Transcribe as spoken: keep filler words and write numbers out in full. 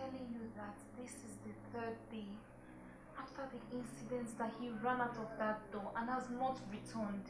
telling you that this is the third day after the incident that he ran out of that door and has not returned.